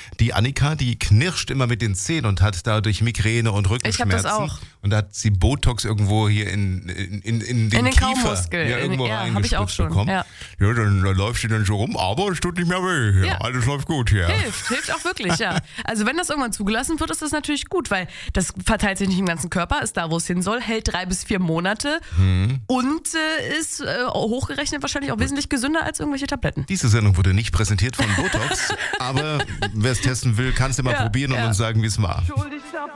Die Annika, die knirscht immer mit den Zähnen und hat dadurch Migräne und Rückenschmerzen. Ich hab das auch. Und da hat sie Botox irgendwo hier in den den Kiefer. Kaumuskel. Ja, irgendwo Hab ich auch schon. bekommen. Ja. Ja, dann läuft sie dann so rum, aber es tut nicht mehr weh. Ja, Ja. alles läuft gut hier. Hilft auch wirklich, ja. Also wenn das irgendwann zugelassen wird, ist das natürlich gut, weil das verteilt sich nicht im ganzen Körper, ist da, wo es hin soll, hält 3 bis 4 Monate und ist hochgerechnet wahrscheinlich auch wesentlich gesünder als irgendwelche Tabletten. Diese Sendung wurde nicht präsentiert von Botox, aber wer es testen will, kann es ja mal probieren und uns sagen, wie es war.